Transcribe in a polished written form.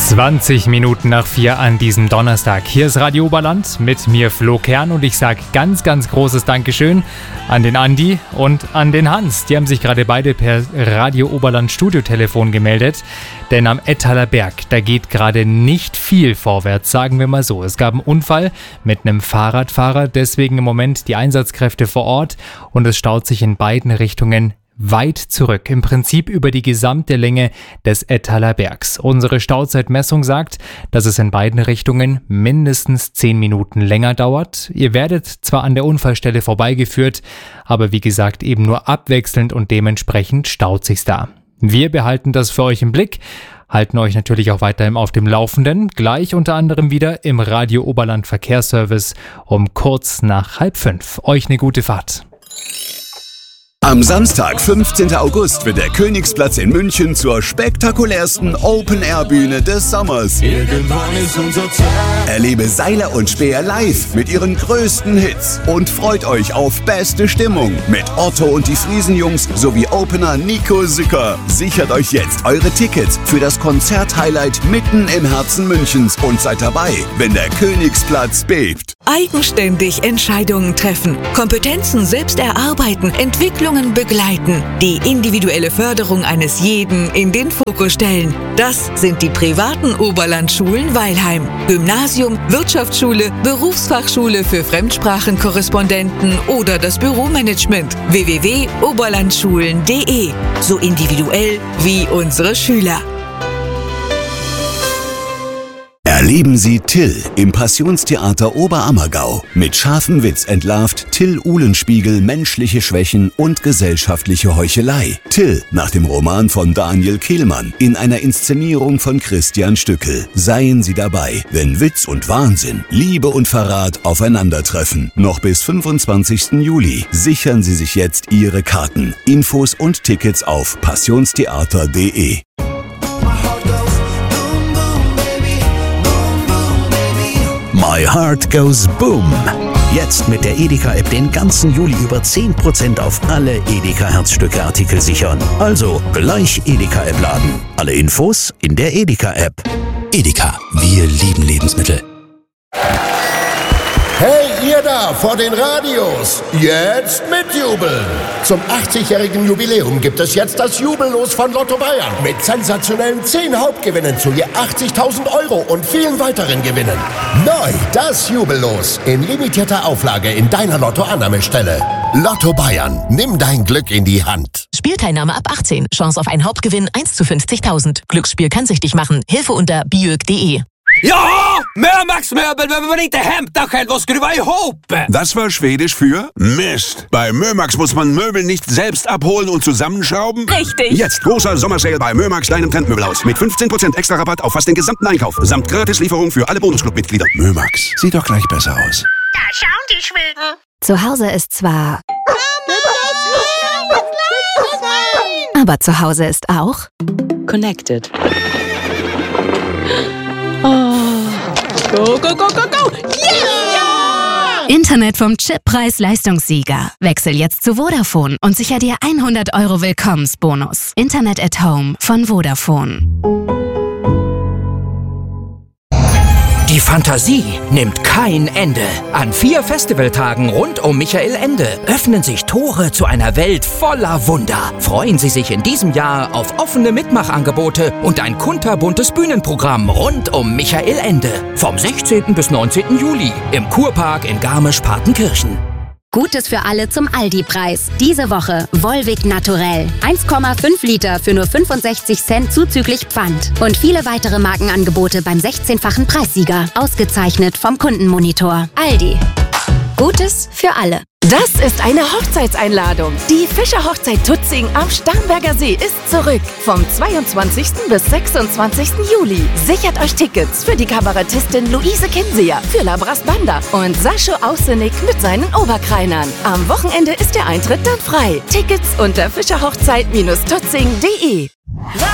20 Minuten nach 4 an diesem Donnerstag. Hier ist Radio Oberland mit mir Flo Kern und ich sage ganz, ganz großes Dankeschön an den Andi und an den Hans. Die haben sich gerade beide per Radio Oberland Studiotelefon gemeldet, denn am Ettaler Berg, da geht gerade nicht viel vorwärts, sagen wir mal so. Es gab einen Unfall mit einem Fahrradfahrer, deswegen im Moment die Einsatzkräfte vor Ort und es staut sich in beiden Richtungen weit zurück, im Prinzip über die gesamte Länge des Ettaler Bergs. Unsere Stauzeitmessung sagt, dass es in beiden Richtungen mindestens 10 Minuten länger dauert. Ihr werdet zwar an der Unfallstelle vorbeigeführt, aber wie gesagt eben nur abwechselnd und dementsprechend staut sich's da. Wir behalten das für euch im Blick, halten euch natürlich auch weiterhin auf dem Laufenden, gleich unter anderem wieder im Radio Oberland Verkehrsservice um kurz nach 4:30. Euch eine gute Fahrt. Am Samstag, 15. August, wird der Königsplatz in München zur spektakulärsten Open-Air-Bühne des Sommers. Irgendwann ist unser Zeit. Erlebe Seiler und Speer live mit ihren größten Hits und freut euch auf beste Stimmung mit Otto und die Friesenjungs sowie Opener Nico Sücker. Sichert euch jetzt eure Tickets für das Konzert-Highlight mitten im Herzen Münchens und seid dabei, wenn der Königsplatz bebt. Eigenständig Entscheidungen treffen, Kompetenzen selbst erarbeiten, Entwicklungen begleiten, die individuelle Förderung eines jeden in den Fokus stellen. Das sind die privaten Oberlandschulen Weilheim. Gymnasium, Wirtschaftsschule, Berufsfachschule für Fremdsprachenkorrespondenten oder das Büromanagement. www.oberlandschulen.de. So individuell wie unsere Schüler. Erleben Sie Till im Passionstheater Oberammergau. Mit scharfem Witz entlarvt Till Uhlenspiegel menschliche Schwächen und gesellschaftliche Heuchelei. Till nach dem Roman von Daniel Kehlmann in einer Inszenierung von Christian Stückel. Seien Sie dabei, wenn Witz und Wahnsinn, Liebe und Verrat aufeinandertreffen. Noch bis 25. Juli. Sichern Sie sich jetzt Ihre Karten. Infos und Tickets auf passionstheater.de. My Heart Goes Boom. Jetzt mit der Edeka-App den ganzen Juli über 10% auf alle Edeka-Herzstücke-Artikel sichern. Also gleich Edeka-App laden. Alle Infos in der Edeka-App. Edeka, wir lieben Lebensmittel. Hey, ihr da vor den Radios, jetzt mitjubeln! Zum 80-jährigen Jubiläum gibt es jetzt das Jubellos von Lotto Bayern mit sensationellen 10 Hauptgewinnen zu je 80.000 € und vielen weiteren Gewinnen. Neu das Jubellos in limitierter Auflage in deiner Lotto-Annahmestelle. Lotto Bayern, nimm dein Glück in die Hand. Spielteilnahme ab 18. Chance auf einen Hauptgewinn 1 zu 50.000. Glücksspiel kann süchtig machen. Hilfe unter biög.de. Ja, Mömax-Möbel, wenn man inte hämta själv och skruva ihop. Das war Schwedisch für Mist. Bei Mömax muss man Möbel nicht selbst abholen und zusammenschrauben. Richtig. Jetzt großer Sommersale bei Mömax, deinem Trendmöbelhaus. Mit 15% extra Rabatt auf fast den gesamten Einkauf. Samt Gratislieferung für alle Bonusclub-Mitglieder. Mömax, sieht doch gleich besser aus. Da schauen die Schweden. Zu Hause ist zwar... Aber zu Hause ist auch... Connected. Oh. Go, go, go, go, go! Yeah! Internet vom Chip-Preis-Leistungssieger. Wechsel jetzt zu Vodafone und sicher dir 100 € Willkommensbonus. Internet at Home von Vodafone. Die Fantasie nimmt kein Ende. An 4 Festivaltagen rund um Michael Ende öffnen sich Tore zu einer Welt voller Wunder. Freuen Sie sich in diesem Jahr auf offene Mitmachangebote und ein kunterbuntes Bühnenprogramm rund um Michael Ende. Vom 16. bis 19. Juli im Kurpark in Garmisch-Partenkirchen. Gutes für alle zum Aldi-Preis. Diese Woche Volvic Naturell. 1,5 Liter für nur 65 Cent zuzüglich Pfand. Und viele weitere Markenangebote beim 16-fachen Preissieger. Ausgezeichnet vom Kundenmonitor. Aldi. Gutes für alle. Das ist eine Hochzeitseinladung. Die Fischer-Hochzeit Tutzing am Starnberger See ist zurück. Vom 22. bis 26. Juli. Sichert euch Tickets für die Kabarettistin Luise Kinseer, für Labras Banda und Sascho Ausenig mit seinen Oberkreinern. Am Wochenende ist der Eintritt dann frei. Tickets unter fischerhochzeit-tutzing.de.